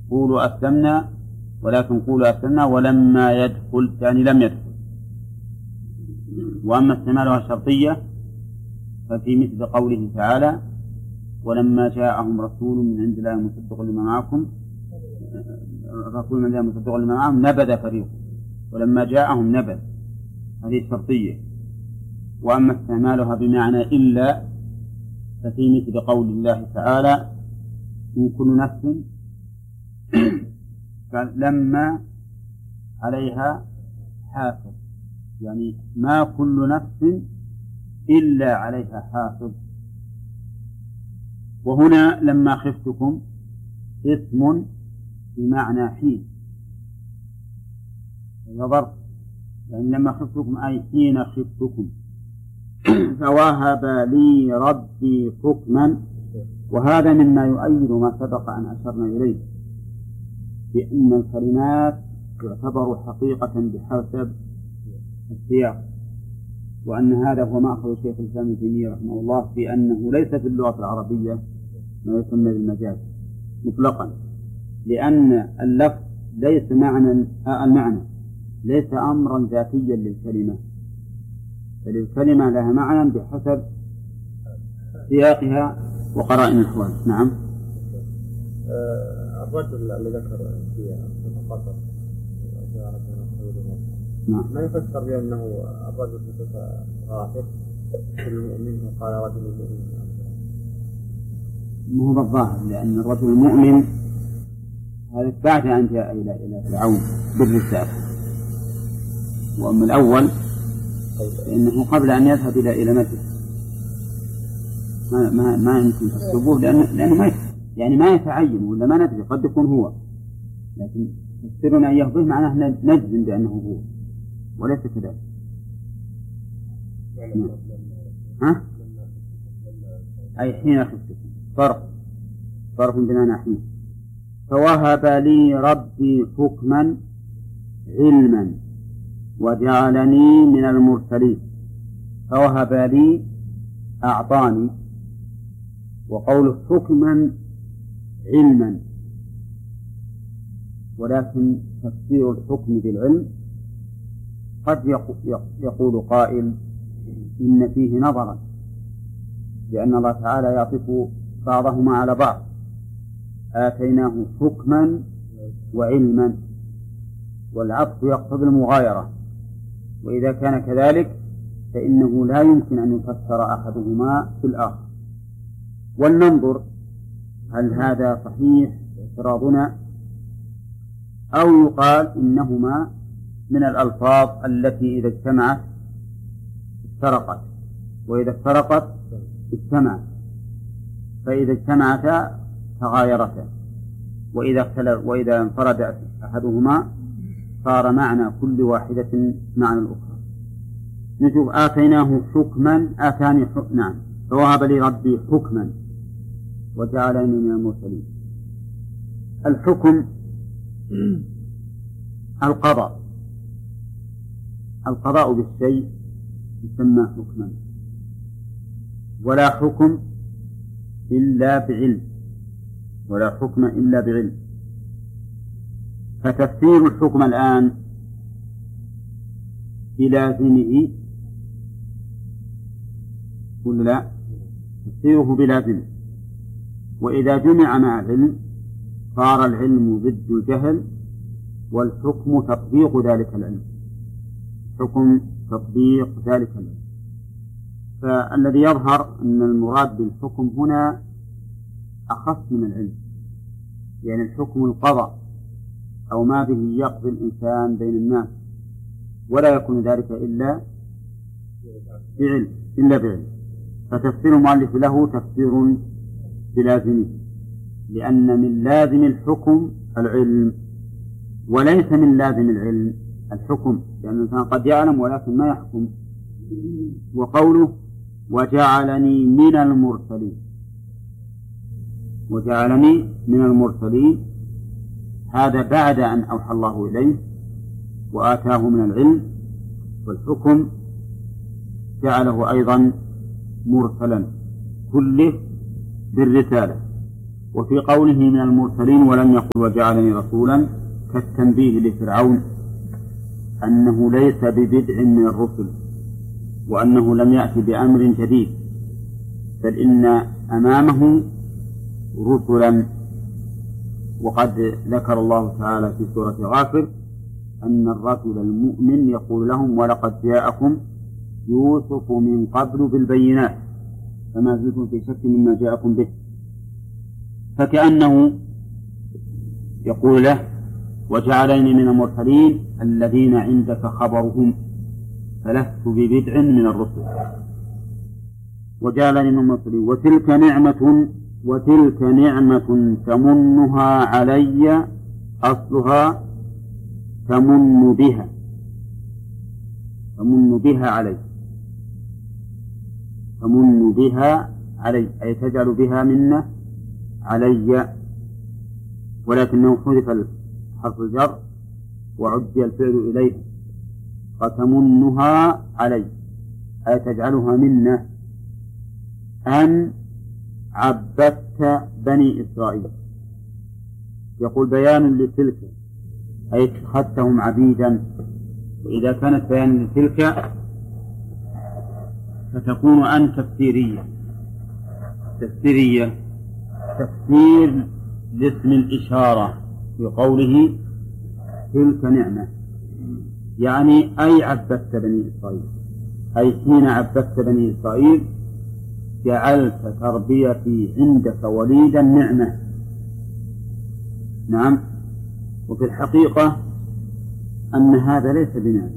قولوا أسلمنا، ولكن قولوا أسلمنا ولما يدخل، يعني لم يدخل. وأما استعمالها الشرطية ففي مثل قوله تعالى ولما جاءهم رسول من عند الله مصدق لما معكم، رسول من عند الله مصدق لما معهم نبذ فريق، ولما جاءهم نبذ، هذه شرطية. وأما استعمالها بمعنى إلا ففي مثل قول الله تعالى من كل نفس لما عليها حافظ، يعني ما كل نفس إلا عليها حافظ. وهنا لما خفتكم اسم بمعنى حين، ظرف، يعني لما خفتكم أي حين خفتكم. فوهب لي ربي حكما، وهذا مما يؤيد ما سبق أن أشرنا إليه بأن الكلمات تعتبر حقيقة بحسب السياق، وأن هذا هو مأخذ شيخ الإسلام ابن تيمية رحمه الله في أنه ليس في اللغة العربية ما يسمى بالمجاز مطلقا، لأن اللفظ ليس المعنى ليس أمرا ذاتيا للكلمة، بل الكلمة لها معنى بحسب سياقها وقرائن الأحوال. نعم. الرجل اللي ذكر في القصر ما يفسر بأنه الرجل غافر المؤمن وقال رجل المؤمن، ما هو الظاهر، لأن الرجل المؤمن هذا بعد أن جاء إلى فرعون بالرسالة، وأما الأول فإنه قبل أن يذهب إلى مكة ما يمكن تكتبوه، لأنه ما يتعين ولا ما ندري، قد يكون هو، لكن تفسيرنا إياه به معناه نجزم بأنه هو وليس كذلك. ها؟ أي حين خفتكم، فرق بمعنى حين. فوهب لي ربي حكما علما وجعلني من المرسلين. فوهب لي أعطاني، وقول حكما علما، ولكن تفسير الحكم بالعلم قد يقول قائل إن فيه نظرا، لأن الله تعالى يعطف بعضهما على بعض، آتيناه حكما وعلما، والعطف يقتضي المغايرة، وإذا كان كذلك فإنه لا يمكن أن يفسر أحدهما في الآخر. ولننظر هل هذا صحيح اعتراضنا، أو يقال إنهما من الألفاظ التي إذا اجتمعت افترقت، وإذا افترقت اجتمعت، فإذا اجتمعتا تغايرتا، وإذا انفرد أحدهما صار معنى كل واحدة معنى الأخرى. نشوف آتيناه حكما، آتاني نعم. فوهب لي ربي حكما وجعلني من المرسلين. الحكم القضاء بالشيء يسمى حكما، ولا حكم إلا بعلم، ولا حكم إلا بعلم. فتفسير الحكم الآن بلازمه ولا لا؟ تفسيره بلازمه، وإذا جمع مع العلم صار العلم ضد الجهل، والحكم تطبيق ذلك العلم، حكم تطبيق ذلك العلم. فالذي يظهر أن المراد بالحكم هنا أخص من العلم، يعني الحكم القضاء أو ما به يقضي الإنسان بين الناس، ولا يكون ذلك إلا بعلم. فتفسير المؤلف له تفسير بلازمه، لأن من لازم الحكم العلم، وليس من لازم العلم الحكم، لأن الإنسان قد يعلم ولكن ما يحكم. وقوله وجعلني من المرسلين، وجعلني من المرسلين، هذا بعد أن أوحى الله إليه وآتاه من العلم والحكم، جعله أيضا مرسلا كله بالرسالة، وفي قوله من المرسلين ولم يقل وجعلني رسولا كالتنبيه لفرعون أنه ليس ببدع من الرسل وأنه لم يأتي بأمر جديد، بل إن أمامه رسلا. وقد ذكر الله تعالى في سورة غافر أن الرسول المؤمن يقول لهم ولقد جاءكم يوسف من قبل بالبينات فما زلتم في شك مما جاءكم به، فكأنه يقول له وجعلني من المرسلين الذين عندك خبرهم فلست ببدع من الرسل. وجعلني من المرسلين وتلك نعمة تمنها علي، أصلها تمن بها علي أي تجعل بها منة علي، ولكنه حذف حرف الجر وعدي الفعل إليه، فتمنها علي أي تجعلها منة أن عبدت بني إسرائيل. يقول بيان لتلك أي اتخذتهم عبيدا، وإذا كانت بيان لتلك فتكون أن تفسيرية تفسير لاسم الإشارة في قوله تلك نعمة، يعني أي عبدت بني إسرائيل، أي حين عبدت بني إسرائيل جعلت تربيتي عندك وليدا نعمة. نعم. وفي الحقيقة أن هذا ليس بنعمة،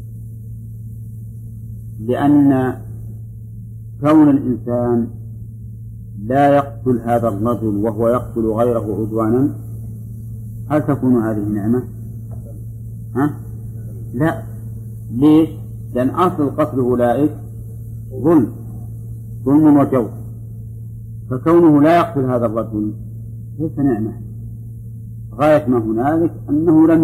لأن كون الإنسان لا يقتل هذا الرجل وهو يقتل غيره عدوانا هل تكون هذه نعمة؟ لا. ليش؟ لأن أصل قتل أولئك ظلم وجور، فكونه لا يقتل هذا الرجل ليس نعمة. غاية ما هنالك أنه لم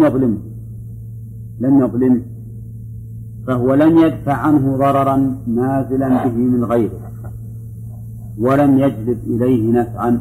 يظلم، فهو لم يدفع عنه ضررا نازلا به من غيره ولم يجلب إليه نفعا.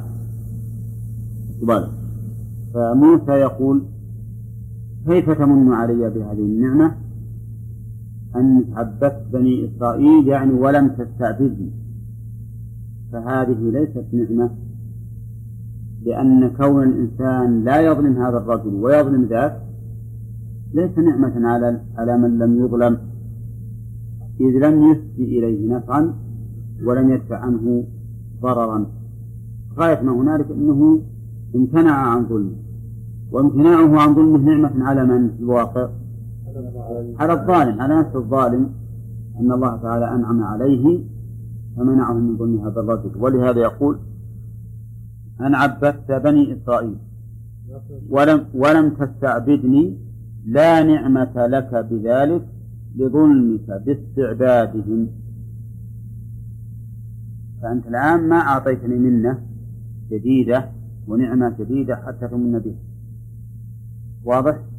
فموسى يقول كيف تمن علي بهذه النعمة أن عبدت بني إسرائيل يعني ولم تستعبدني، فهذه ليست نعمة، لأن كون الإنسان لا يظلم هذا الرجل ويظلم ذاك ليس نعمة على من لم يظلم، إذ لم يسدي إليه نفعا ولم يدفع عنه ضررا. غاية ما هنالك أنه امتنع عن ظلمه، وامتناعه عن ظلمه نعمة على من في الواقع؟ على الظالم، على نفس الظالم، أن الله تعالى أنعم عليه فمنعه من ظلم هذا الرجل. ولهذا يقول أن عبدت بني إسرائيل ولم تستعبدني، لا نعمة لك بذلك لظلمك باستعبادهم. فأنت الآن ما أعطيتني منة جديدة ونعمة جديدة حتى تمن به. واضح؟